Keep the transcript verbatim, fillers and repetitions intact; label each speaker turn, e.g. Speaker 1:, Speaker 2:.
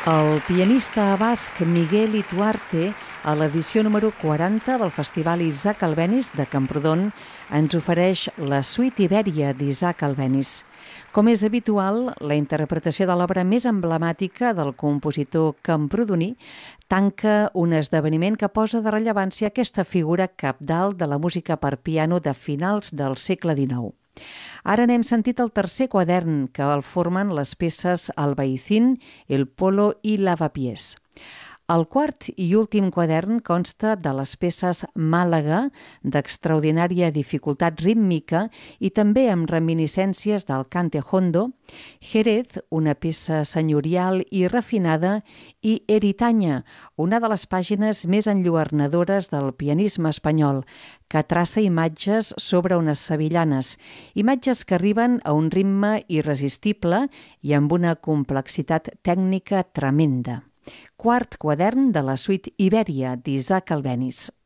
Speaker 1: El pianista basc Miguel Ituarte, a l'edició número quaranta del Festival Isaac Albéniz de Camprodon, ens ofereix la suite Ibèria d'Isaac Albéniz. Com és habitual, la interpretació de l'obra més emblemàtica del compositor camprodoní tanca un esdeveniment que posa de rellevància aquesta figura cabdal de la música per piano de finals del segle dinou. Ara n'hem sentit el tercer quadern que el formen les peces Albaicín, El Polo i Lavapiés. El quart i últim quadern consta de les peces Màlaga, d'extraordinària dificultat rítmica i també amb reminiscències del cante hondo, Jerez, una peça senyorial i refinada, i Eritaña, una de les pàgines més enlluernadores del pianisme espanyol, que traça imatges sobre unes sevillanes, imatges que arriben a un ritme irresistible i amb una complexitat tècnica tremenda. Quart quadern de la suite Ibèria d'Isaac Albéniz.